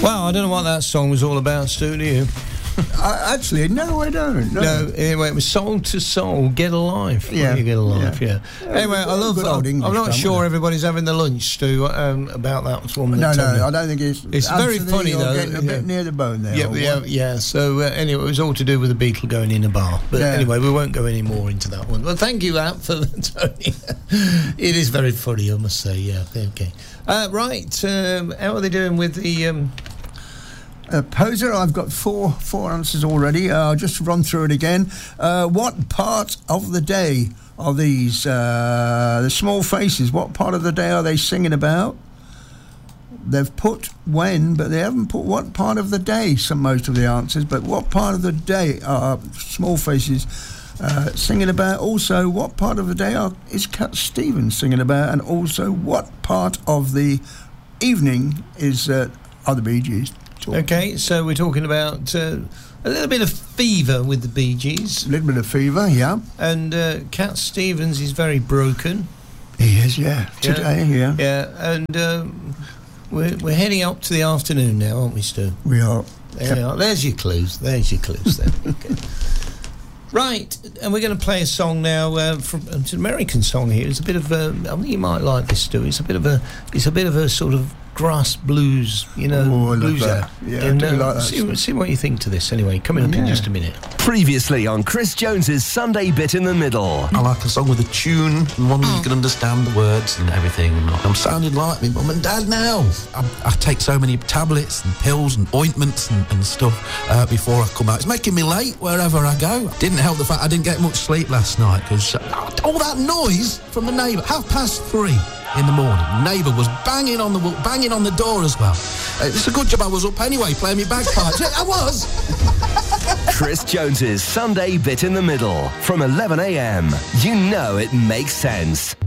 Well, I don't know what that song was all about, Stu, do you? Actually, no, I don't. No, anyway, it was Soul to Soul, Get a Life. Yeah. You Get a Life, yeah. Anyway, I love Good old that. English I'm not song, sure isn't it? everybody's having the lunch, Stu, about that one. No, I don't think it's... It's very funny, you're though. getting a bit near the bone there. Yeah. So, anyway, it was all to do with a beetle going in a bar. But anyway, we won't go any more into that one. Well, thank you, Ant, for Tony. It is very funny, I must say, yeah. Okay. Right, how are they doing with the... Poser, I've got four answers already. I'll just run through it again. What part of the day are these, the Small Faces, what part of the day are they singing about? They've put when, but they haven't put what part of the day, most of the answers, but what part of the day are Small Faces singing about? Also, what part of the day is Cat Stevens singing about? And also, what part of the evening are the Bee Gees? Okay, so we're talking about a little bit of fever with the Bee Gees. A little bit of fever, yeah. And Cat Stevens is very broken. He is, yeah. Today, yeah. Yeah, and we're heading up to the afternoon now, aren't we, Stu? We are. There's your clues. There's your clues then. Okay. Right, and we're going to play a song now from it's an American song here. It's a bit of I think you might like this, Stu. It's a bit of a sort of grass blues, you know. Oh, I love blues that. Yeah, I do like that. See what you think to this anyway. Coming up in just a minute. Previously on Chris Jones's Sunday Bit in the Middle. I like a song with a tune and one you can understand the words and everything. I'm sounding like me mum and dad now. I take so many tablets and pills and ointments and stuff before I come out. It's making me late wherever I go. Didn't help the fact I didn't get much sleep last night because all that noise from the neighbour. 3:30 in the morning. Neighbour was banging on the door as well. It's a good job I was up anyway, playing me bagpipes. Yeah, I was. Chris Jones's Sunday Bit in the Middle from 11 a.m. You know it makes sense.